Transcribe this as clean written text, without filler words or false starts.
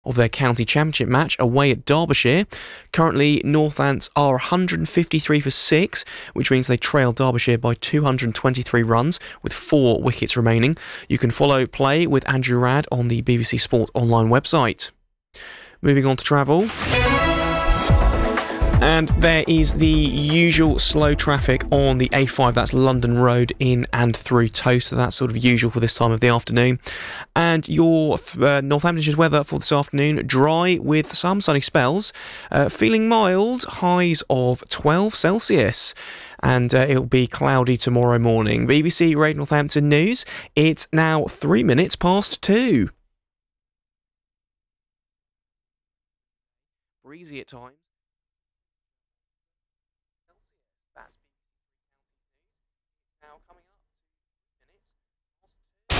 of their county championship match away at Derbyshire. Currently, Northants are 153 for 6, which means they trail Derbyshire by 223 runs with 4 wickets remaining. You can follow play with Andrew Radd on the BBC Sport online website. Moving on to travel. And there is the usual slow traffic on the A5, that's London Road in and through Toast, so that's sort of usual for this time of the afternoon. And your Northamptonshire's weather for this afternoon, dry with some sunny spells, feeling mild, highs of 12 Celsius. And it'll be cloudy tomorrow morning. BBC Radio Northampton News, it's now 3 minutes past 2. Breezy at times.